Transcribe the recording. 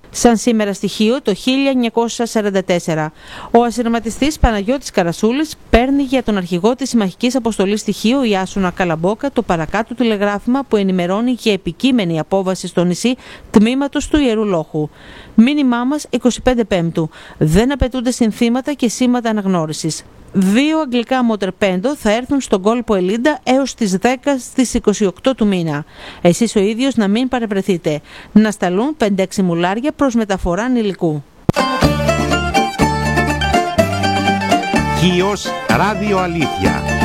σαν σήμερα στοιχείο το 1944. Ο ασυρματιστής Παναγιώτης Καρασούλης παίρνει για τον αρχηγό της συμμαχικής αποστολής στοιχείο Ιάσουνα Καλαμπόκα το παρακάτω τηλεγράφημα που ενημερώνει για επικείμενη απόβαση στο νησί τμήματος του Ιερού Λόχου. Μήνυμά μας 25 Πέμπτου. Δεν απαιτούνται συνθήματα και σήματα αναγνώρισης. 2 αγγλικά μοτερπέντο θα έρθουν στον κόλπο Ελίντα έως τις 10 στις 28 του μήνα. Εσείς ο ίδιος να μην παρευρεθείτε. Να σταλούν 5-6 μουλάρια προς μεταφορά υλικού. Χίος Ράδιο Αλήθεια.